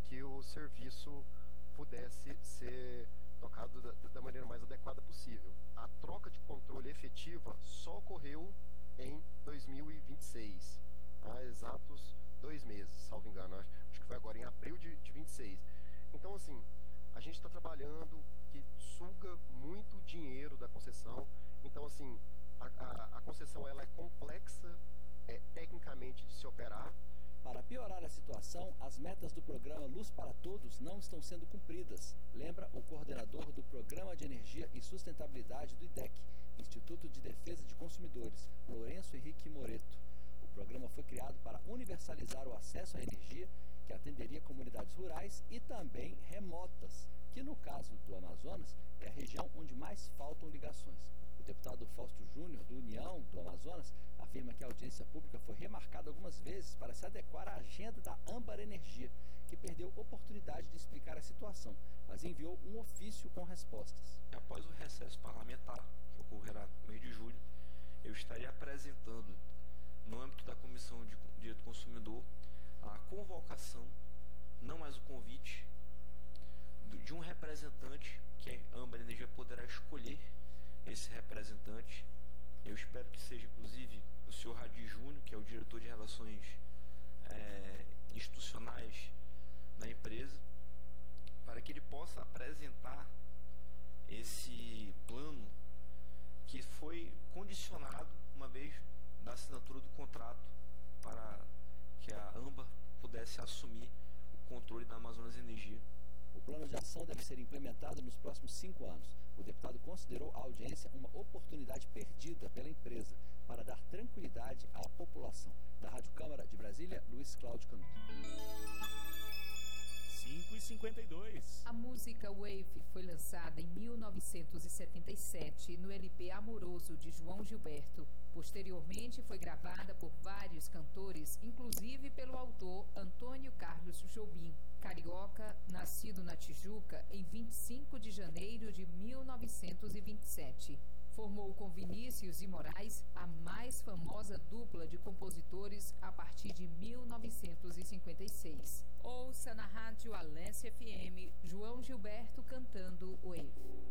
que o serviço pudesse ser tocado da maneira mais adequada possível. A troca de controle efetiva só ocorreu em 2026, há exatos 2 meses, salvo engano. Acho que foi agora em abril de 26. Então, assim, a gente está trabalhando que suga muito dinheiro da concessão. Então, assim, a concessão ela é complexa tecnicamente de se operar. Para piorar a situação, as metas do programa Luz para Todos não estão sendo cumpridas, lembra o coordenador do Programa de Energia e Sustentabilidade do IDEC, Instituto de Defesa de Consumidores, Lourenço Henrique Moreto. O programa foi criado para universalizar o acesso à energia, que atenderia comunidades rurais e também remotas, que no caso do Amazonas é a região onde mais faltam ligações. O deputado Fausto Júnior, do União do Amazonas, afirma que a audiência pública foi remarcada algumas vezes para se adequar à agenda da Âmbar Energia, que perdeu oportunidade de explicar a situação, mas enviou um ofício com respostas. Após o recesso parlamentar, que ocorrerá no mês de julho, eu estarei apresentando, no âmbito da Comissão de Direito do Consumidor, a convocação, não mais o convite, de um representante que a Âmbar Energia poderá escolher esse representante. Eu espero que seja, inclusive, o senhor Radi Júnior, que é o diretor de Relações Institucionais da empresa, para que ele possa apresentar esse plano que foi condicionado, uma vez da assinatura do contrato, para que a Âmbar pudesse assumir o controle da Amazonas Energia. O plano de ação deve ser implementado nos próximos 5 anos. O deputado considerou a audiência uma oportunidade perdida pela empresa para dar tranquilidade à população. Da Rádio Câmara de Brasília, Luiz Cláudio Canuto. 5h52. A música Wave foi lançada em 1977 no LP Amoroso de João Gilberto. Posteriormente foi gravada por vários cantores, inclusive pelo autor Antônio Carlos Jobim, carioca, nascido na Tijuca em 25 de janeiro de 1927. Formou com Vinícius e Moraes a mais famosa dupla de compositores a partir de 1956. Ouça na Rádio Alência FM João Gilberto cantando Wave.